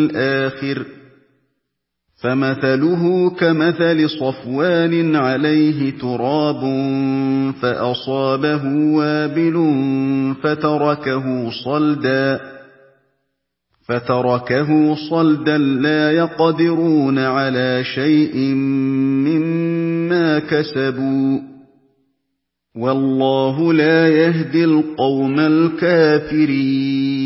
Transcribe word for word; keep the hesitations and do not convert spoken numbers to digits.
الْآخِرِ فَمَثَلُهُ كَمَثَلِ صَفْوَانٍ عَلَيْهِ تُرَابٌ فَأَصَابَهُ وَابِلٌ فَتَرَكَهُ صَلْدًا فَتَرَكَهُ صَلْدًا لَّا يَقْدِرُونَ عَلَىٰ شَيْءٍ مِّمَّا كَسَبُوا ۗ وَاللَّهُ لَا يَهْدِي الْقَوْمَ الْكَافِرِينَ